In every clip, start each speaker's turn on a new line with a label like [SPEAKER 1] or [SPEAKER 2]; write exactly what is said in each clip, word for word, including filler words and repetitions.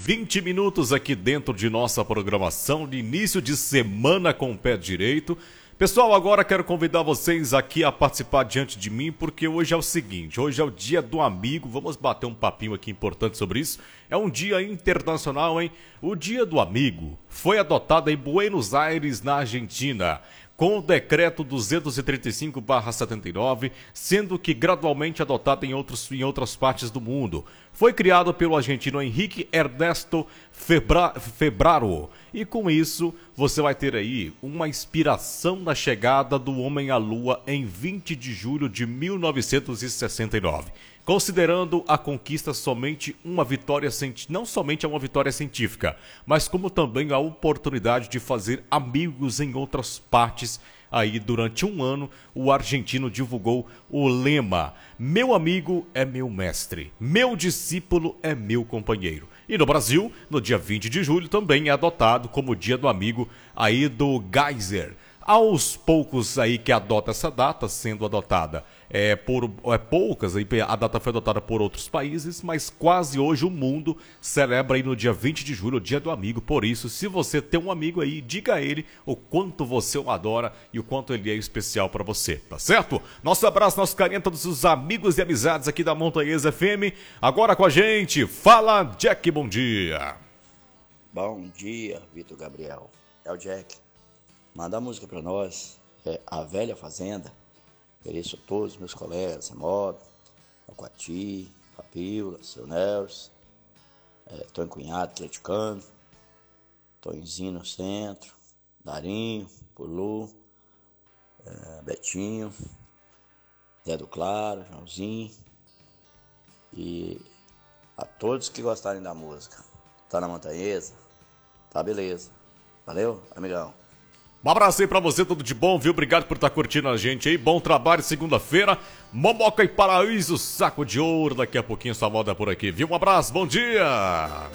[SPEAKER 1] vinte minutos aqui dentro de nossa programação de início de semana com o pé direito. Pessoal, agora quero convidar vocês aqui a participar diante de mim, porque hoje é o seguinte, hoje é o dia do amigo, vamos bater um papinho aqui importante sobre isso. É um dia internacional, hein? O dia do amigo foi adotado em Buenos Aires, na Argentina, com o decreto duzentos e trinta e cinco barra setenta e nove, sendo que gradualmente adotado em, outros, em outras partes do mundo. Foi criado pelo argentino Henrique Ernesto Febra, Febraro. E com isso, você vai ter aí uma inspiração na chegada do homem à Lua em vinte de julho de mil novecentos e sessenta e nove. Considerando a conquista somente uma vitória, não somente uma vitória científica, mas como também a oportunidade de fazer amigos em outras partes. Aí, durante um ano, o argentino divulgou o lema: meu amigo é meu mestre, meu discípulo é meu companheiro. E no Brasil, no dia vinte de julho, também é adotado como dia do amigo aí do Geyser. Aos poucos aí que adota essa data, sendo adotada é, por é, poucas, aí, a data foi adotada por outros países, mas quase hoje o mundo celebra aí no dia vinte de julho o dia do amigo. Por isso, se você tem um amigo aí, diga a ele o quanto você o adora e o quanto ele é especial para você, tá certo? Nosso abraço, nosso carinho a todos os amigos e amizades aqui da Montanhesa F M. Agora com a gente, fala Jack, bom dia.
[SPEAKER 2] Bom dia, Vitor Gabriel. É o Jack. Manda a música pra nós, é A Velha Fazenda. Ofereço a todos meus colegas, Remoto, a Coati, a Pílula, seu Neros, é, Tonho Cunhado, atleticano, Tonhozinho no centro, Darinho, Pulu, é, Betinho, Zé do Claro, Joãozinho, e a todos que gostarem da música. Tá na Montanhesa? Tá beleza. Valeu, amigão.
[SPEAKER 1] Um abraço aí pra você, tudo de bom, viu? Obrigado por estar curtindo a gente aí. Bom trabalho, segunda-feira. Momoca e Paraíso, saco de ouro. Daqui a pouquinho sua moda por aqui, viu? Um abraço, bom dia!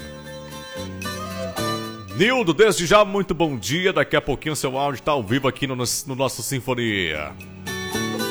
[SPEAKER 1] Nildo, desde já, muito bom dia. Daqui a pouquinho seu áudio tá ao vivo aqui no, no nosso Sinfonia.